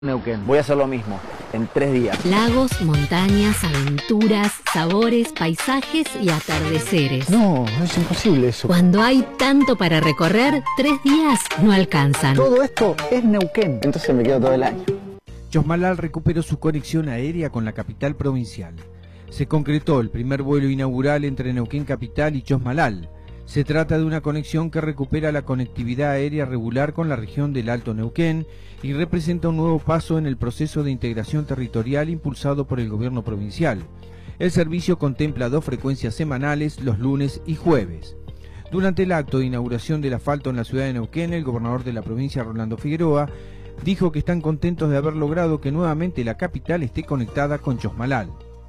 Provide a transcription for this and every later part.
Neuquén. Voy a hacer lo mismo, en 3 días. Lagos, montañas, aventuras, sabores, paisajes y atardeceres. No, es imposible eso. Cuando hay tanto para recorrer, 3 días no alcanzan. Todo esto es Neuquén. Entonces me quedo todo el año. Chosmalal recuperó su conexión aérea con la capital provincial. Se concretó el primer vuelo inaugural entre Neuquén Capital y Chosmalal. Se trata de una conexión que recupera la conectividad aérea regular con la región del Alto Neuquén y representa un nuevo paso en el proceso de integración territorial impulsado por el gobierno provincial. El servicio contempla 2 frecuencias semanales los lunes y jueves. Durante el acto de inauguración del asfalto en la ciudad de Neuquén, el gobernador de la provincia, Rolando Figueroa, dijo que están contentos de haber logrado que nuevamente la capital esté conectada con Chosmalal.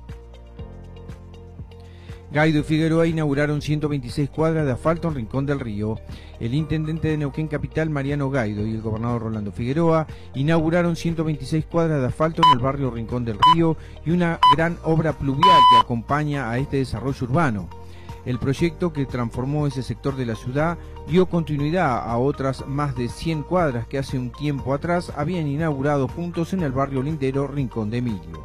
Gaido y Figueroa inauguraron 126 cuadras de asfalto en Rincón del Río. El intendente de Neuquén Capital, Mariano Gaido, y el gobernador Rolando Figueroa inauguraron 126 cuadras de asfalto en el barrio Rincón del Río y una gran obra pluvial que acompaña a este desarrollo urbano. El proyecto, que transformó ese sector de la ciudad, dio continuidad a otras más de 100 cuadras que hace un tiempo atrás habían inaugurado juntos en el barrio lindero Rincón de Emilio.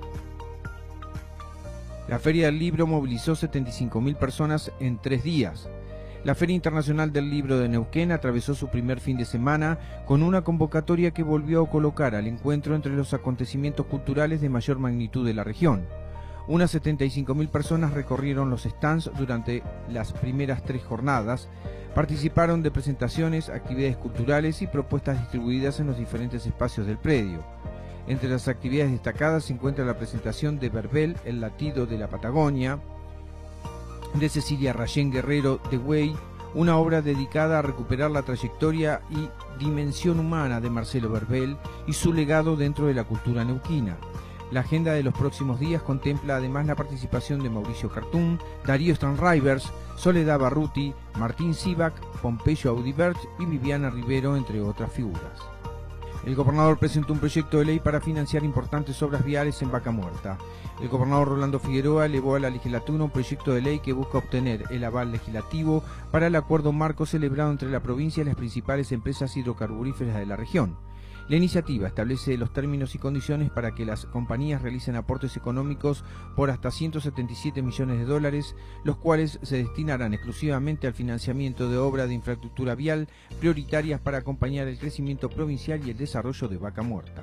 La Feria del Libro movilizó 75.000 personas en 3 días. La Feria Internacional del Libro de Neuquén atravesó su primer fin de semana con una convocatoria que volvió a colocar al encuentro entre los acontecimientos culturales de mayor magnitud de la región. Unas 75.000 personas recorrieron los stands durante las primeras 3 jornadas, participaron de presentaciones, actividades culturales y propuestas distribuidas en los diferentes espacios del predio. Entre las actividades destacadas se encuentra la presentación de Verbel, el latido de la Patagonia, de Cecilia Rayén Guerrero de Güey, una obra dedicada a recuperar la trayectoria y dimensión humana de Marcelo Verbel y su legado dentro de la cultura neuquina. La agenda de los próximos días contempla además la participación de Mauricio Cartún, Darío Stanrivers, Soledad Barruti, Martín Sivak, Pompeyo Audibert y Viviana Rivero, entre otras figuras. El gobernador presentó un proyecto de ley para financiar importantes obras viales en Vaca Muerta. El gobernador Rolando Figueroa elevó a la legislatura un proyecto de ley que busca obtener el aval legislativo para el acuerdo marco celebrado entre la provincia y las principales empresas hidrocarburíferas de la región. La iniciativa establece los términos y condiciones para que las compañías realicen aportes económicos por hasta $177 millones, los cuales se destinarán exclusivamente al financiamiento de obras de infraestructura vial prioritarias para acompañar el crecimiento provincial y el desarrollo de Vaca Muerta.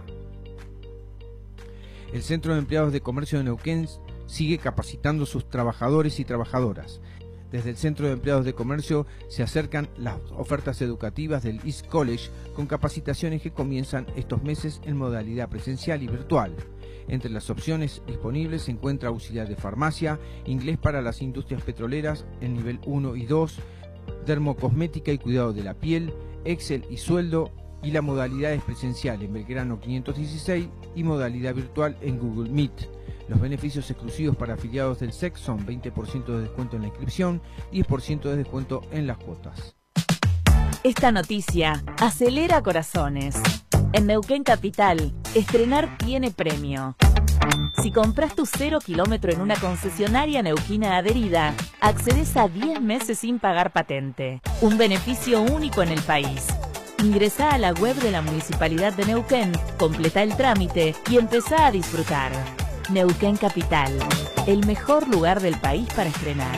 El Centro de Empleados de Comercio de Neuquén sigue capacitando a sus trabajadores y trabajadoras. Desde el Centro de Empleados de Comercio se acercan las ofertas educativas del East College con capacitaciones que comienzan estos meses en modalidad presencial y virtual. Entre las opciones disponibles se encuentra auxiliar de farmacia, inglés para las industrias petroleras en nivel 1 y 2, dermocosmética y cuidado de la piel, Excel y sueldo, y la modalidad es presencial en Belgrano 516 y modalidad virtual en Google Meet. Los beneficios exclusivos para afiliados del SEC son 20% de descuento en la inscripción y 10% de descuento en las cuotas. Esta noticia acelera corazones. En Neuquén Capital, estrenar tiene premio. Si compras tu 0 kilómetro en una concesionaria neuquina adherida, accedes a 10 meses sin pagar patente. Un beneficio único en el país. Ingresá a la web de la Municipalidad de Neuquén, completá el trámite y empezá a disfrutar. Neuquén Capital, el mejor lugar del país para estrenar.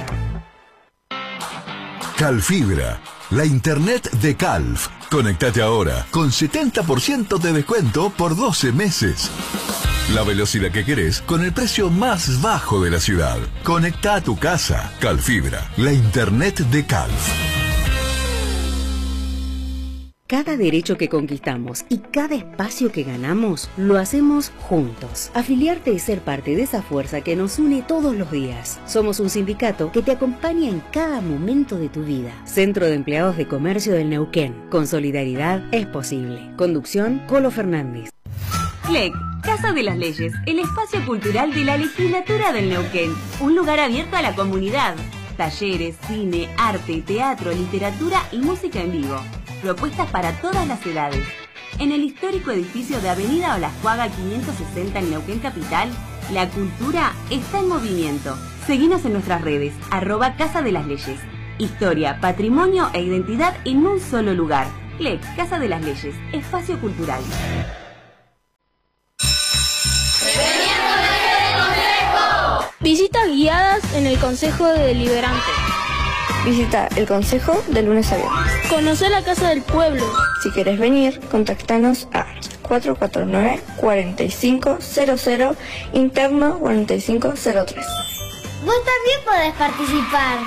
Calfibra, la internet de Calf. Conectate ahora con 70% de descuento por 12 meses. La velocidad que querés con el precio más bajo de la ciudad. Conecta a tu casa. Calfibra, la internet de Calf. Cada derecho que conquistamos y cada espacio que ganamos, lo hacemos juntos. Afiliarte y ser parte de esa fuerza que nos une todos los días. Somos un sindicato que te acompaña en cada momento de tu vida. Centro de Empleados de Comercio del Neuquén. Con solidaridad es posible. Conducción, Colo Fernández. CLEC, Casa de las Leyes, el espacio cultural de la legislatura del Neuquén. Un lugar abierto a la comunidad. Talleres, cine, arte, teatro, literatura y música en vivo. Propuestas para todas las edades. En el histórico edificio de Avenida Olascuaga 560 en Neuquén Capital, la cultura está en movimiento. Seguinos en nuestras redes, @Casa de las Leyes. Historia, patrimonio e identidad en un solo lugar. CLEC, Casa de las Leyes, espacio cultural. Visitas guiadas en el Consejo Deliberante. Visita el Consejo de lunes a viernes. Conocer la Casa del Pueblo. Si querés venir, contactanos a 449-4500, interno 4503. Vos también podés participar.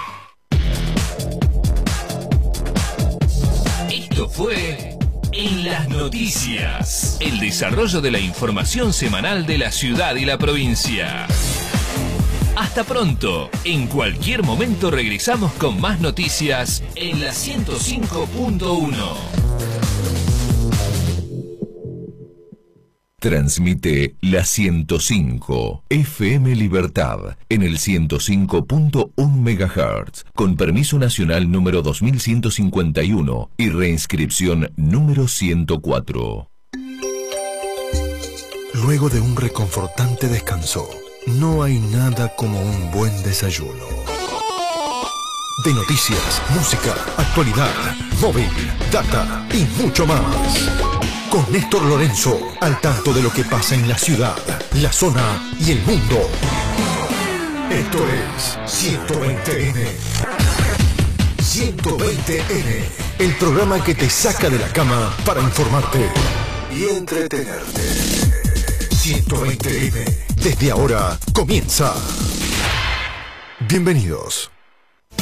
Esto fue En las Noticias, el desarrollo de la información semanal de la ciudad y la provincia. Hasta pronto. En cualquier momento regresamos con más noticias en la 105.1. Transmite la 105 FM Libertad en el 105.1 MHz con permiso nacional número 2151 y reinscripción número 104. Luego de un reconfortante descanso, no hay nada como un buen desayuno. De noticias, música, actualidad, móvil, data y mucho más. Con Néstor Lorenzo, al tanto de lo que pasa en la ciudad, la zona y el mundo. Esto es 120N. 120N, el programa que te saca de la cama para informarte y entretenerte. 120N, desde ahora comienza. Bienvenidos.